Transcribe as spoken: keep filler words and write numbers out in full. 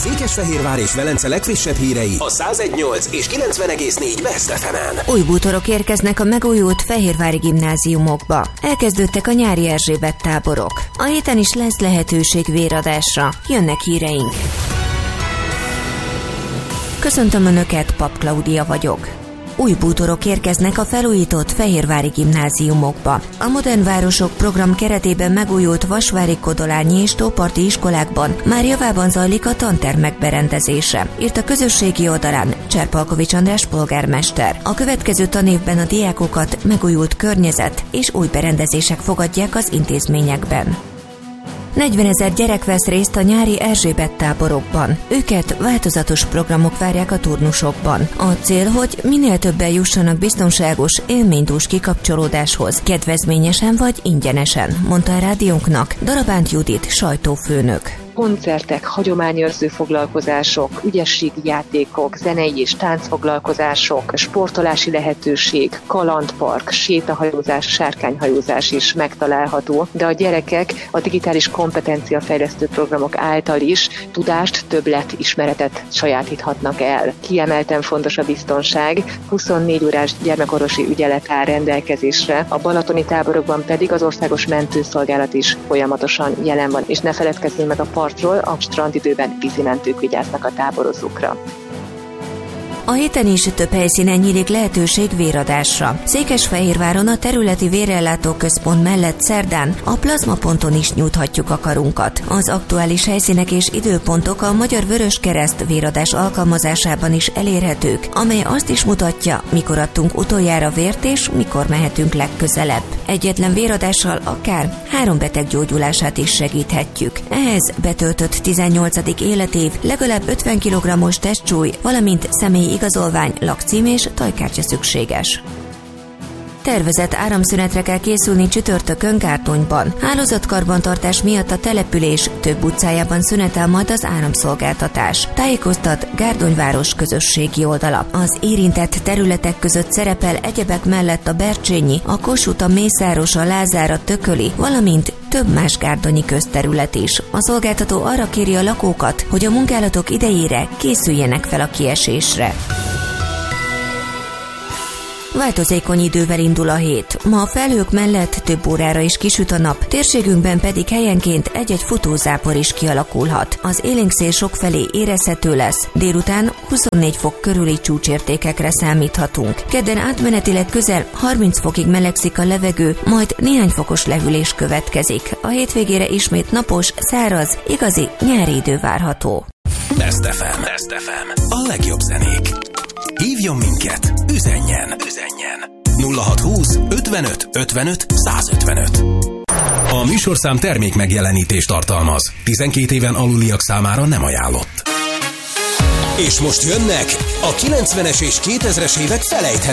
Székesfehérvár és Velence legfrissebb hírei a száz egy nyolc és kilencven egész négy Best ef emen. Új bútorok érkeznek a megújult fehérvári gimnáziumokba. Elkezdődtek a nyári Erzsébet táborok. A héten is lesz lehetőség véradásra. Jönnek híreink. Köszöntöm Önöket, Pap Klaudia vagyok. Új bútorok érkeznek a felújított fehérvári gimnáziumokba. A Modern Városok program keretében megújult vasvári, kodolányi és tóparti iskolákban már javában zajlik a tantermek berendezése, írt a közösségi oldalán Cserpalkovics András polgármester. A következő tanévben a diákokat megújult környezet és új berendezések fogadják az intézményekben. negyvenezer gyerek vesz részt a nyári Erzsébet táborokban. Őket változatos programok várják a turnusokban. A cél, hogy minél többen jussanak biztonságos, élménydús kikapcsolódáshoz, kedvezményesen vagy ingyenesen, mondta a rádiónknak Darabánt Judit sajtófőnök. Koncertek, hagyományőrző foglalkozások, ügyességi játékok, zenei és táncfoglalkozások, sportolási lehetőség, kalandpark, sétahajózás, sárkányhajózás is megtalálható, de a gyerekek a digitális kompetenciafejlesztő programok által is tudást, többlet, ismeretet sajátíthatnak el. Kiemelten fontos a biztonság, huszonnégy órás gyermekorvosi ügyelet áll rendelkezésre, a balatoni táborokban pedig az országos mentőszolgálat is folyamatosan jelen van, és ne feledkezzünk meg a partról, a strandidőben vízimentők vigyáznak a táborozókra. A héten is több helyszínen nyílik lehetőség véradásra. Székesfehérváron a területi vérellátó központ mellett szerdán a plazmaponton is nyújthatjuk a karunkat. Az aktuális helyszínek és időpontok a Magyar Vöröskereszt véradás alkalmazásában is elérhetők, amely azt is mutatja, mikor adtunk utoljára vért és mikor mehetünk legközelebb. Egyetlen véradással akár három beteg gyógyulását is segíthetjük. Ehhez betöltött tizennyolcadik életév, legalább ötven kilogrammos testsúly, valamint személyi igazolvány, lakcím és tajkártya szükséges. Tervezett áramszünetre kell készülni csütörtökön Gárdonyban. Hálózatkarbantartás miatt a település több utcájában szünetel majd az áramszolgáltatás. Tájékoztat Gárdonyváros közösségi oldala. Az érintett területek között szerepel egyebek mellett a Bercsényi, a Kossuth, a Mészáros, a Lázár, a Tököli, valamint több más gárdonyi közterület is. A szolgáltató arra kéri a lakókat, hogy a munkálatok idejére készüljenek fel a kiesésre. Változékony idővel indul a hét. Ma a felhők mellett több órára is kisüt a nap, térségünkben pedig helyenként egy-egy futózápor is kialakulhat. Az élénkszél sokfelé érezhető lesz, délután huszonnégy fok körüli csúcsértékekre számíthatunk. Kedden átmenetileg közel harminc fokig melegszik a levegő, majd néhány fokos lehűlés következik. A hétvégére ismét napos, száraz, igazi nyári idő várható. Best ef em. Best ef em. A legjobb zenék. Hívjon minket, üzenjen, üzenjen. nulla hat húsz ötvenöt ötvenöt százötvenöt. A műsorszám termék megjelenítést tartalmaz. tizenkét éven aluliak számára nem ajánlott. És most jönnek a kilencvenes és kétezres évek felejthetetlen